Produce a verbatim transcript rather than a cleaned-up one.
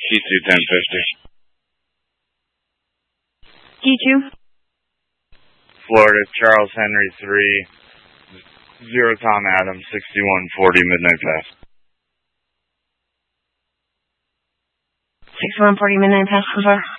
Key two ten fifty. Key two. Florida, Charles Henry three, zero Tom Adams, sixty-one forty Midnight Pass. sixty-one forty Midnight Pass, over.